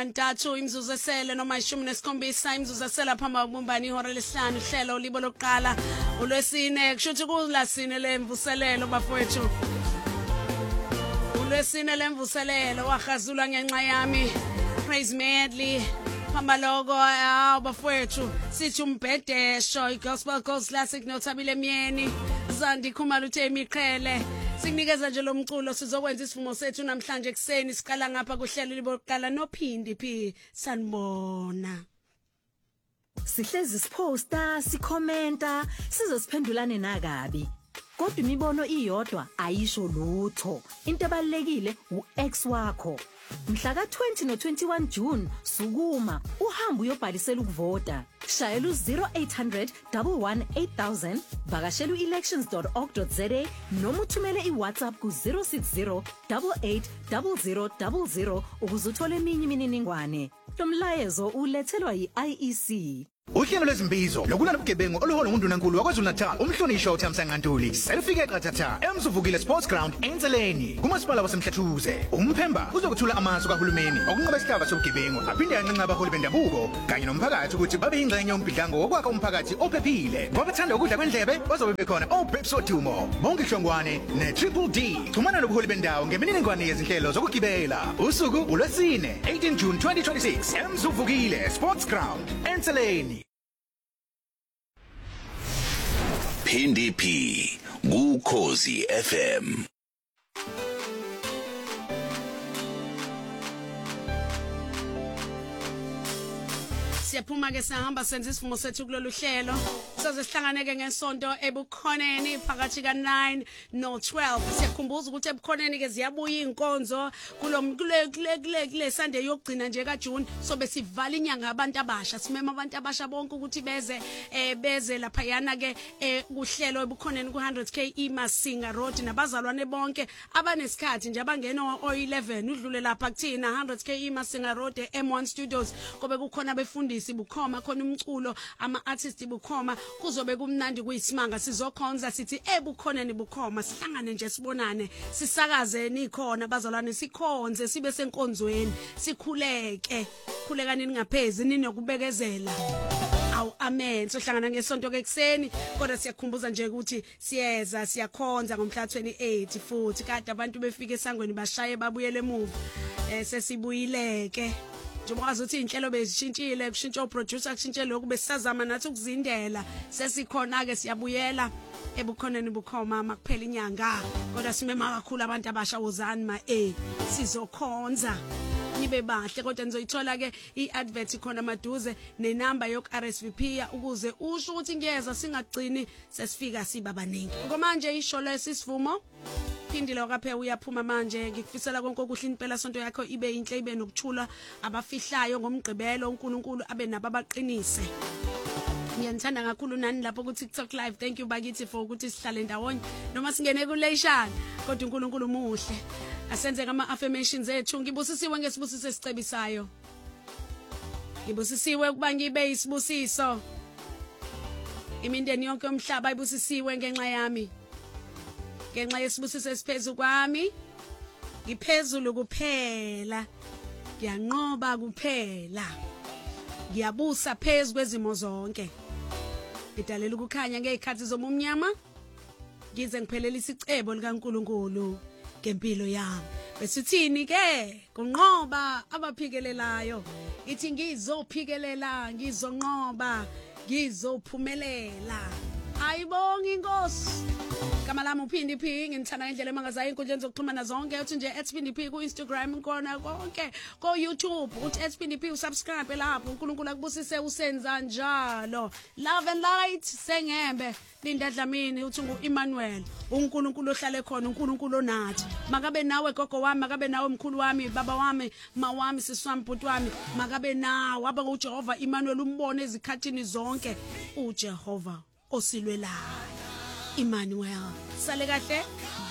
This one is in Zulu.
Ntathu imizuzu esele noma 17 imizuzu esele phamba ukubumbana ihora lesihlanu uhlelo libo lokuqala ulwesine kushuthi kulasine lemvuselelo bafowethu ulwesine lemvuselelo wahazulwa ngenxa yami praise medley phamba logo bafowethu sithi umbhedesho igospel goes classic noThabile Myeni Zandi Khumalo uThemi Qhele Sikunikeza nje lo mculo sizokwenza isivumo sethu namhlanje ekseni siqala ngapha kuhlelo liboqala nophindi phi sanibona Sihlezi siposta sikhomenta sizosiphendulane nakabi kodwa imibono iyodwa ayisho lutho into ebalekile uX wakho mhla ka20 no21 June sukuma uhamba uyobhalisela ukuvota shayela u0800 11800 vakashela uelections.org.za noma uthumele iWhatsApp ku060 880000 ukuze uthole eminye imininingwane lomlayezo ulethelwa yiIEC Uhlelo lwezimbizo lokulana ubugebengu oluhola uNdunankulu waKwaZulu-Natal umhlonishwa uThamsanqa Ntuli selifike qathatha eMzuvukile Sports Ground eNtseleni kumasipala waseMhlathuze uMphemba uzokuthula amazwi kahulumeni okunqoba isihlava sobugebengu aphinde yanqenqa abaholi bendabuko kanye nomphakathi ukuthi babe ingxenye yombhidlango wokwakha umphakathi ophephile ngoba thanda ukudla kwendlebe bazobe bekhona oBrips Odumo bonke Hlongwane neTriple D thumana nobuholi bendawo ngemininingwane yezinhlelo zokugibela usuku ulwesine 18 June 2026 eMzuvukile Sports Ground eNtseleni Phindi P kuKhosi FM Siyaphuma ke sahamba senza isivumo sethu kulolu hlelo soze sihlanganeke ngesonto ebukhoneni phakathi ka9 no12 siyakhumbuza ukuthi ebukhoneni ke ziyabuya inkonzo kule Sunday yokugcina nje kaJune sobe sivala inyanga abantu abasha simema abantu abasha bonke ukuthi beze lapha yana ke kuhlelo ebukhoneni ku100k eMasinga Road nabazalwane bonke abanesikhathi nje abangena o11 udlule lapha kuthina 100k eMasinga Road M1 Studios kobe kukhona befundisi bukhoma khona umculo ama-artist bukhoma kuzobe kumnandi kuyisimanga sizokhonza sithi ebukhoneni bukhoma sihlangane nje sibonane sisakaze nikhona bazalwane sikhonze sibe senkonzweni sikhuleke khulekani ningaphezi ninokubekezela awu amen sohlangana ngesonto ke ekseni kodwa siyakhumbuza nje ukuthi siyeza siyakhonza ngomhla 28 futhi kade abantu befike esangweni bashaye babuyele emuva sesibuyileke njengoba ukuthi inhlelo bezishintshile kushintsha uproducer kushintshe lokhu besisazama nathi ukuzindela sesikhona ke siyabuyela ebukhoneni bukhoma makuphela inyanga kodwa simema kakhulu abantu abasha wozani sizokhonza nibe bahle kodwa nizoyithola ke iadvert khona maduze nenamba yokuRSVP ukuze usho ukuthi ngiyeza singagcini sesifika siba abaningi ngomanje isho lesisivumo Phindile wakaphe uyaphuma manje ngikufisela konke okuhle impela sonto yakho ibe inhle ibe nokuthula abafihlayo ngomgqibelo uNkulunkulu abe nabo abaqinise Ngiyanthanda kakhulu nani lapho ku TikTok live thank you bakithi for ukuthi sihlale ndawonye noma singene kuleshana kodwa uNkulunkulu muhle asenze ama affirmations ethu ngibusisiwe ngesibusiso esicebisayo ngibusisiwe ukuba ngibe isibusiso imindeni yonke yomhlaba ibusisiwe ngenxa yami ngenxa yesibusiso esiphezulu kwami ngiphezulu kuphela ngiyanqoba kuphela ngiyabusa phezulu kwezimo zonke ngidalela ukukhanya ngezikhathi zomnyama ngize ngiphelele isicebo likaNkuluNkulu ngempilo yami besithini ke kunqoba abaphikelelayo ithi ngizophikelela ngizonqoba ngizophumelela ayibonga inkosi Kama lami uphindi phi ngithanda ngendlela emangazayo inkundleni zokuxhumana zonke uthi nje @phindiphi ku Instagram kona konke ko YouTube uthi @phindiphi usubscribe lapho uNkulunkulu akubusise usenza njalo love and light sengembe Linda Dlamini uthi nguEmmanuel uNkulunkulu ohlale khona uNkulunkulu onathi makabe nawe gogo wami makabe nawe mkhulu wami baba wami mawami siswami bhuti wami makabe nawe aba uJehova Emmanuel umbone ezikhathini zonke uJehova osilwelayo Emmanuel sale kahle